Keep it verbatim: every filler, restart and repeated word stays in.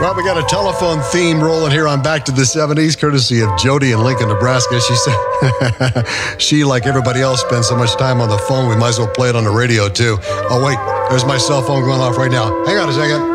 Well, we got a telephone theme rolling here on Back to the seventies, courtesy of Jody in Lincoln, Nebraska. She said she, like everybody else, spends so much time on the phone, we might as well play it on the radio, too. Oh, wait, there's my cell phone going off right now. Hang on a second.